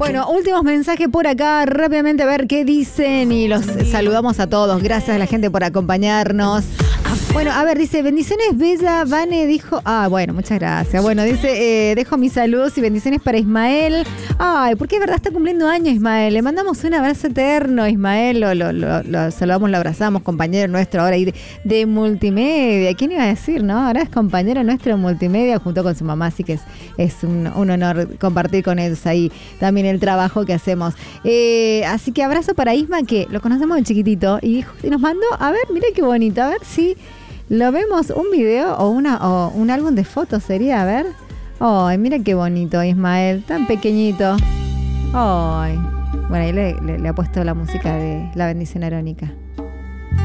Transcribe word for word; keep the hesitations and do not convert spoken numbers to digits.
Bueno, últimos mensajes por acá, rápidamente a ver qué dicen y los saludamos a todos. Gracias a la gente por acompañarnos. Bueno, a ver, dice, bendiciones Bella, Vane dijo, ah, bueno, muchas gracias. Bueno, dice, eh, dejo mis saludos y bendiciones para Ismael. Ay, porque es verdad, está cumpliendo años Ismael. Le mandamos un abrazo eterno, Ismael, lo, lo, lo, lo saludamos, lo abrazamos, compañero nuestro ahora de, de multimedia. ¿Quién iba a decir, no? Ahora es compañero nuestro de multimedia junto con su mamá, así que es, es un, un honor compartir con ellos ahí también el trabajo que hacemos. Eh, así que abrazo para Isma, que lo conocemos de chiquitito y, y nos mandó, a ver, mira qué bonito, a ver si lo vemos, un video o una o un álbum de fotos sería, a ver. Ay, mira qué bonito, Ismael, tan pequeñito. Ay, bueno, ahí le, le, le ha puesto la música de La Bendición Arónica.